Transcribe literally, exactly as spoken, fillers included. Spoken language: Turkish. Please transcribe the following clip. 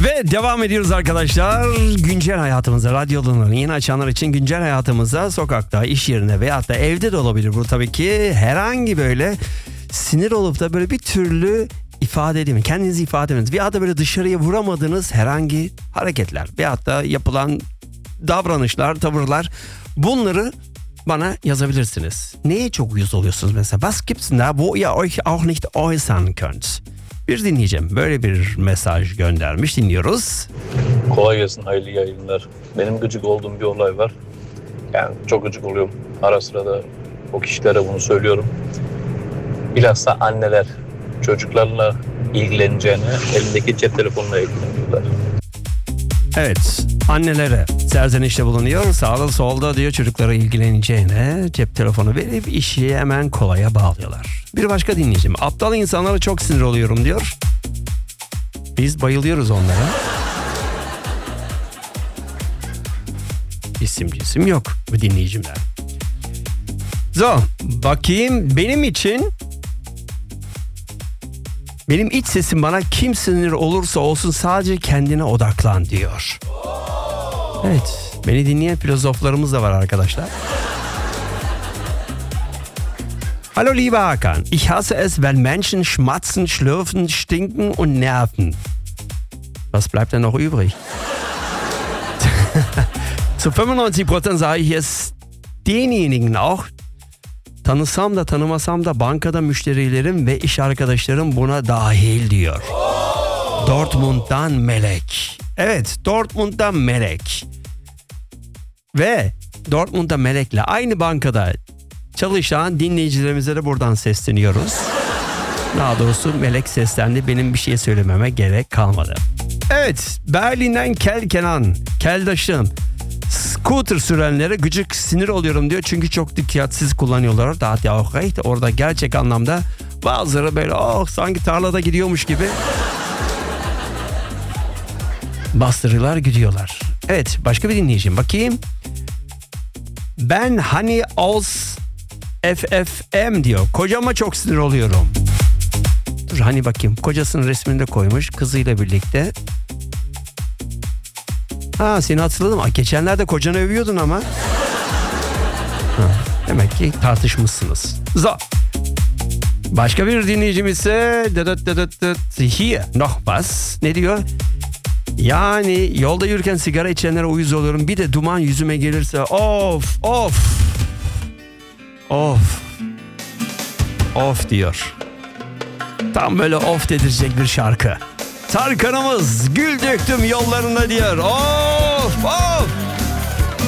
Ve devam ediyoruz arkadaşlar. Güncel hayatımıza, radyolarını yeni açanlar için güncel hayatımıza, sokakta, iş yerine veyahut da evde de olabilir. Bu tabii ki herhangi böyle sinir olup da böyle bir türlü ifade edin, kendinizi ifade ediniz. Veyahut da böyle dışarıya vuramadığınız herhangi hareketler veyahut da yapılan davranışlar, tavırlar, bunları bana yazabilirsiniz. Neye çok uyuz oluyorsunuz mesela? Was gibt's denn da, wo ihr euch auch nicht äußern könnt? Bir dinleyeceğim. Böyle bir mesaj göndermiş. Dinliyoruz. Kolay gelsin, hayırlı yayınlar. Benim gıcık olduğum bir olay var. Yani çok gıcık oluyorum. Ara sıra da o kişilere bunu söylüyorum. Bilhassa anneler çocuklarla ilgileneceğine elindeki cep telefonuna ilgileniyorlar. Evet, annelere serzenişte bulunuyor. Sağda solda diyor çocuklara ilgileneceğine cep telefonu verip işi hemen kolaya bağlıyorlar. Bir başka dinleyicim. Aptal insanlara çok sinir oluyorum diyor. Biz bayılıyoruz onlara. İsim cisim yok bu dinleyicimler. So, bakayım benim için... Benim iç sesim bana kim sinir olursa olsun sadece kendine odaklan diyor. Evet, beni dinleyen filozoflarımız da var arkadaşlar. Hallo lieber Hakan, ich hasse es, wenn Menschen schmatzen, schlürfen, stinken und nerven. Was bleibt denn noch übrig? Zu fünfundneunzig Prozent sage ich es denjenigen auch, tanısam da tanımasam da bankada müşterilerim ve iş arkadaşlarım buna dahil diyor. Dortmund'dan Melek. Evet, Dortmund'dan Melek. Ve Dortmund'da Melek'le aynı bankada çalışan dinleyicilerimize de buradan sesleniyoruz. Daha doğrusu Melek seslendi, benim bir şey söylememe gerek kalmadı. Evet, Berlin'den Kel Kenan, Keldaşım. Scooter sürenlere gıcık, sinir oluyorum diyor. Çünkü çok dikkatsiz kullanıyorlar. Daha ya auch recht. Orada gerçek anlamda bazıları böyle oh sanki tarlada gidiyormuş gibi bastırırlar gidiyorlar. Evet, başka bir dinleyicim. Bakayım. Ben hani aus F F M diyor. Kocama çok sinir oluyorum. Dur hani bakayım. Kocasının resmini de koymuş kızıyla birlikte. Ha, seni hatırladım. Geçenlerde kocanı övüyordun ama. Ha, demek ki tartışmışsınız. So. Başka bir dinleyicimiz ise here noch was. Ne diyor? Yani yolda yürürken sigara içenlere uyuz oluyorum. Bir de duman yüzüme gelirse of of of of diyor. Tam böyle of dedirecek bir şarkı. Tarkan'ımız gül döktüm yollarına diyor. Oo!